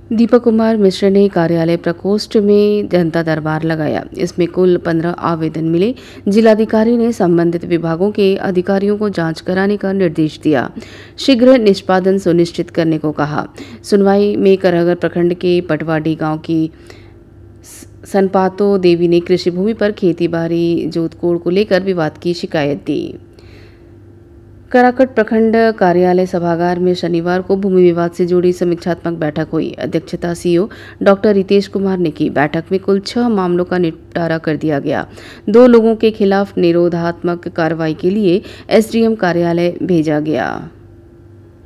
दीपक कुमार मिश्र ने कार्यालय प्रकोष्ठ में जनता दरबार लगाया। इसमें कुल 15 आवेदन मिले। जिलाधिकारी ने संबंधित विभागों के अधिकारियों को जांच कराने का निर्देश दिया, शीघ्र निष्पादन सुनिश्चित करने को कहा। सुनवाई में करागर प्रखंड के पटवाडी गांव की सनपातो देवी ने कृषि भूमि पर खेती बाड़ी जोतकोड़ को लेकर विवाद की शिकायत दी। कराकट प्रखंड कार्यालय सभागार में शनिवार को भूमि विवाद से जुड़ी समीक्षात्मक बैठक हुई। अध्यक्षता सीईओ डॉक्टर रितेश कुमार ने की। बैठक में कुल 6 मामलों का निपटारा कर दिया गया। 2 लोगों के खिलाफ निरोधात्मक कार्रवाई के लिए एसडीएम कार्यालय भेजा गया।